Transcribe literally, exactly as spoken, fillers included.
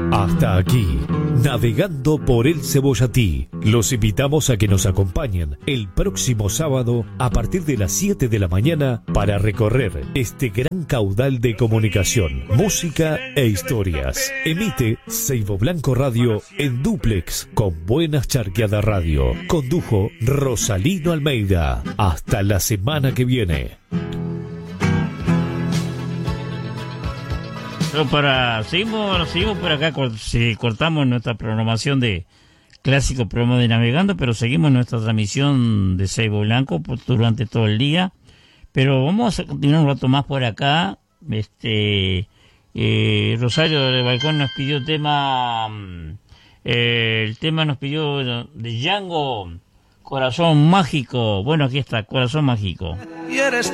Hasta aquí, navegando por el Cebollatí. Los invitamos a que nos acompañen el próximo sábado a partir de las siete de la mañana para recorrer este gran caudal de comunicación, música e historias. Emite Ceibo Blanco Radio en dúplex con Buenas Charqueadas Radio. Condujo Rosalino Almeida. Hasta la semana que viene. Pero para seguimos, seguimos por acá, si cortamos nuestra programación de clásico programa de Navegando, pero seguimos nuestra transmisión de Ceibo Blanco por, durante todo el día. Pero vamos a continuar un rato más por acá. Este eh, Rosario del Balcón nos pidió tema, eh, el tema nos pidió de Django, Corazón Mágico. Bueno, aquí está, Corazón Mágico.